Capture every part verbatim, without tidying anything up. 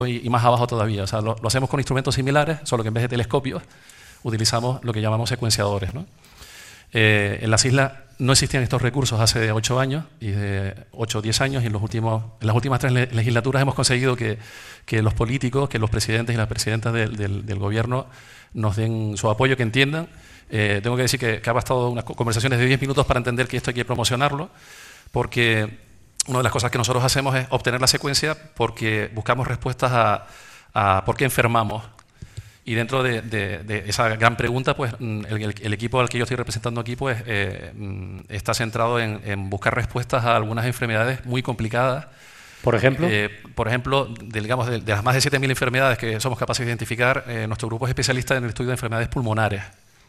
y, y más abajo todavía. O sea, lo, lo hacemos con instrumentos similares, solo que en vez de telescopios utilizamos lo que llamamos secuenciadores, ¿no? Eh, en las islas no existían estos recursos hace ocho años, y de ocho o diez años, y en, los últimos, en las últimas tres legislaturas hemos conseguido que, que los políticos, que los presidentes y las presidentas del, del, del gobierno nos den su apoyo, que entiendan. Eh, tengo que decir que, que ha bastado unas conversaciones de diez minutos para entender que esto hay que promocionarlo, porque una de las cosas que nosotros hacemos es obtener la secuencia porque buscamos respuestas a, a por qué enfermamos. Y dentro de, de, de esa gran pregunta, pues el, el, el equipo al que yo estoy representando aquí pues, eh, está centrado en, en buscar respuestas a algunas enfermedades muy complicadas. ¿Por ejemplo? Eh, por ejemplo, de, digamos, de, de las más de siete mil enfermedades que somos capaces de identificar, eh, nuestro grupo es especialista en el estudio de enfermedades pulmonares.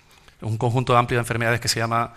Un conjunto amplio de enfermedades que se llama,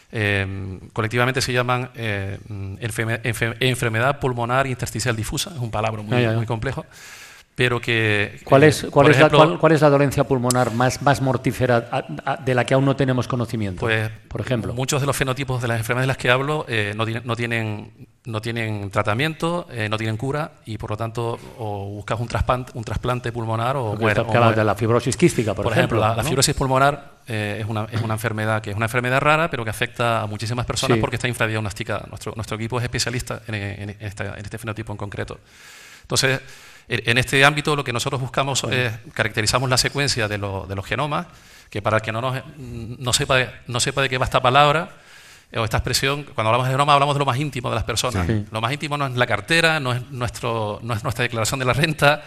eh, colectivamente se llaman eh, enferme, enfer, enfermedad pulmonar intersticial difusa. Es un palabra muy, ah, muy complejo. Pero que, ¿Cuál es, eh, cuál, es ejemplo, la, cuál, ¿Cuál es la dolencia pulmonar más, más mortífera a, a, de la que aún no tenemos conocimiento? Pues, por ejemplo, muchos de los fenotipos de las enfermedades de las que hablo eh, no, tienen, no, tienen, no tienen tratamiento, eh, no tienen cura, y por lo tanto o buscas un trasplante, un trasplante pulmonar o mueres. O de la fibrosis quística, por, por ejemplo. ejemplo, la, ¿no? la fibrosis pulmonar eh, es, una, es una enfermedad que es una enfermedad rara, pero que afecta a muchísimas personas, sí, porque está infradiagnosticada. Nuestro, nuestro equipo es especialista en, en, en, esta, en este fenotipo en concreto. Entonces, en este ámbito lo que nosotros buscamos es, caracterizamos la secuencia de, lo, de los genomas, que para el que no, nos, no, sepa, no sepa de qué va esta palabra o esta expresión, cuando hablamos de genoma hablamos de lo más íntimo de las personas. Sí. Lo más íntimo no es la cartera, no es, nuestro, no es nuestra declaración de la renta,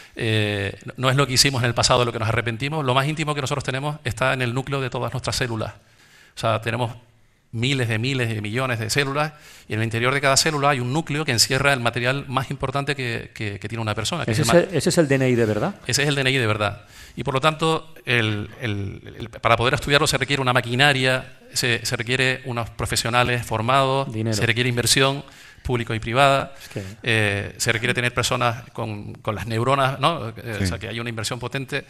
eh, no es lo que hicimos en el pasado, de lo que nos arrepentimos. Lo más íntimo que nosotros tenemos está en el núcleo de todas nuestras células. O sea, tenemos miles de miles de millones de células, y en el interior de cada célula hay un núcleo que encierra el material más importante que, que, que tiene una persona. Que ¿Ese, es el, ¿Ese es el D N I de verdad? Ese es el D N I de verdad. Y por lo tanto, el, el, el, para poder estudiarlo se requiere una maquinaria, se, se requiere unos profesionales formados, dinero, se requiere inversión pública y privada, es que... eh, se requiere tener personas con, con las neuronas, ¿no? Sí. O sea, que hay una inversión potente.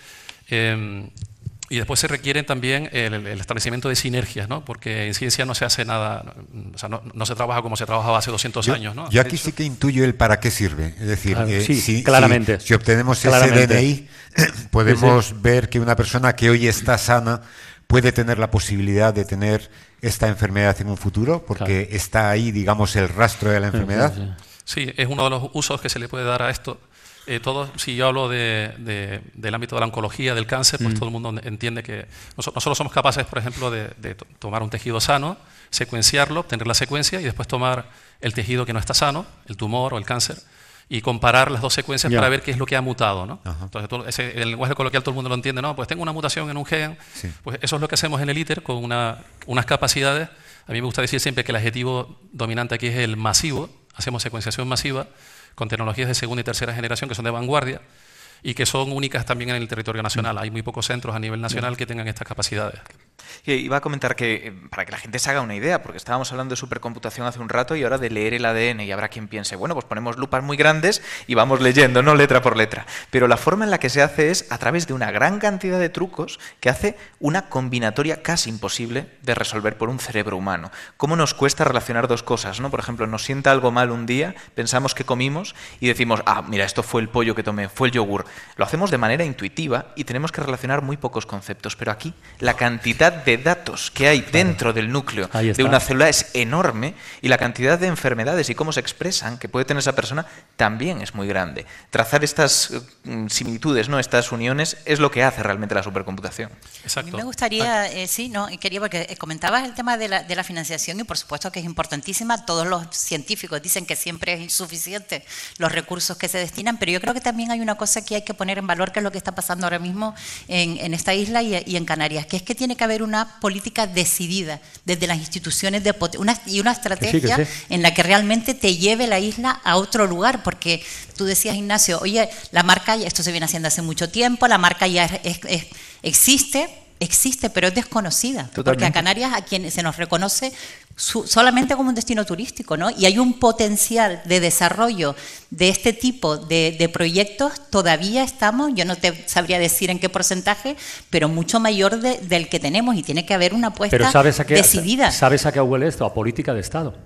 Eh, Y después se requiere también el, el establecimiento de sinergias, ¿no? Porque en ciencia no se hace nada, o sea, no, no se trabaja como se trabajaba hace doscientos yo, años, ¿no? Yo aquí sí que intuyo el para qué sirve. Es decir, claro, eh, sí, si, claramente. Si, si obtenemos claramente. ese D N I, podemos sí, sí. ver que una persona que hoy está sana puede tener la posibilidad de tener esta enfermedad en un futuro, porque claro, está ahí, digamos, el rastro de la enfermedad. Sí, sí. Sí, es uno de los usos que se le puede dar a esto. Eh, todo, si yo hablo de, de, del ámbito de la oncología, del cáncer, pues mm. todo el mundo entiende que nosotros, nosotros somos capaces, por ejemplo, de, de tomar un tejido sano, secuenciarlo, obtener la secuencia y después tomar el tejido que no está sano, el tumor o el cáncer, y comparar las dos secuencias yeah. para ver qué es lo que ha mutado, ¿no? Uh-huh. Entonces, todo ese, el lenguaje coloquial todo el mundo lo entiende, ¿no? Pues tengo una mutación en un gen, sí. Pues eso es lo que hacemos en el ITER con una, unas capacidades. A mí me gusta decir siempre que el adjetivo dominante aquí es el masivo, hacemos secuenciación masiva, con tecnologías de segunda y tercera generación que son de vanguardia y que son únicas también en el territorio nacional. Hay muy pocos centros a nivel nacional que tengan estas capacidades. Iba a comentar que, para que la gente se haga una idea, porque estábamos hablando de supercomputación hace un rato y ahora de leer el A D N, y habrá quien piense, bueno, pues ponemos lupas muy grandes y vamos leyendo, no letra por letra. Pero la forma en la que se hace es a través de una gran cantidad de trucos que hace una combinatoria casi imposible de resolver por un cerebro humano. ¿Cómo nos cuesta relacionar dos cosas, ¿no? Por ejemplo, nos sienta algo mal un día, pensamos que comimos y decimos, ah, mira, esto fue el pollo que tomé, fue el yogur. Lo hacemos de manera intuitiva y tenemos que relacionar muy pocos conceptos, pero aquí la cantidad de datos que hay dentro del núcleo de una célula es enorme, y la cantidad de enfermedades y cómo se expresan que puede tener esa persona también es muy grande. Trazar estas uh, similitudes, ¿no? Estas uniones, es lo que hace realmente la supercomputación. Exacto. A mí me gustaría, eh, sí, no, quería, porque comentabas el tema de la, de la financiación, y por supuesto que es importantísima. Todos los científicos dicen que siempre es insuficiente los recursos que se destinan, pero yo creo que también hay una cosa que hay que poner en valor, que es lo que está pasando ahora mismo en, en esta isla y, y en Canarias, que es que tiene que haber una política decidida desde las instituciones de una, y una estrategia sí, sí. en la que realmente te lleve la isla a otro lugar, porque tú decías, Ignacio, oye, la marca, esto se viene haciendo hace mucho tiempo, la marca ya es, es, es, existe, existe, pero es desconocida. Totalmente. Porque a Canarias, a quien se nos reconoce su, solamente como un destino turístico, ¿no? Y hay un potencial de desarrollo de este tipo de, de proyectos, todavía estamos, yo no te sabría decir en qué porcentaje, pero mucho mayor de, del que tenemos, y tiene que haber una apuesta pero ¿sabes a qué, decidida. ¿Sabes a qué huele esto? A política de Estado.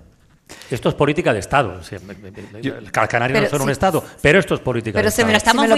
Esto es política de Estado. O sea, Canarias no son un Estado, pero esto es política pero de se Estado. me, Estamos si me lo